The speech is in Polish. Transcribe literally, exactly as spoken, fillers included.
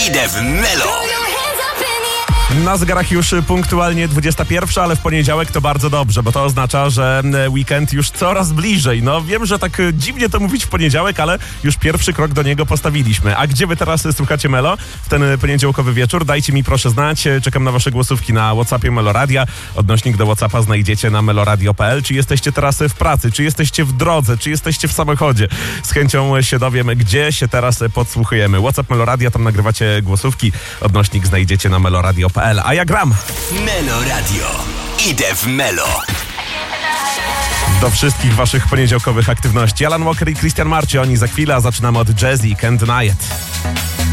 Idę w Melo. Na zegarach już punktualnie dwudziesta pierwsza, ale w poniedziałek to bardzo dobrze, bo to oznacza, że weekend już coraz bliżej. No wiem, że tak dziwnie to mówić w poniedziałek, ale już pierwszy krok do niego postawiliśmy. A gdzie wy teraz słuchacie Melo w ten poniedziałkowy wieczór? Dajcie mi proszę znać. Czekam na wasze głosówki na WhatsAppie Meloradia. Odnośnik do WhatsAppa znajdziecie na meloradio kropka p l. Czy jesteście teraz w pracy? Czy jesteście w drodze? Czy jesteście w samochodzie? Z chęcią się dowiem, gdzie się teraz podsłuchujemy. WhatsApp Meloradia, tam nagrywacie głosówki. Odnośnik znajdziecie na meloradio kropka p l. A ja gram. Meloradio. Idę w Melo. Do wszystkich waszych poniedziałkowych aktywności. Alan Walker i Christian Marci, oni za chwilę, a zaczynamy od Jazzy, Can't Deny It.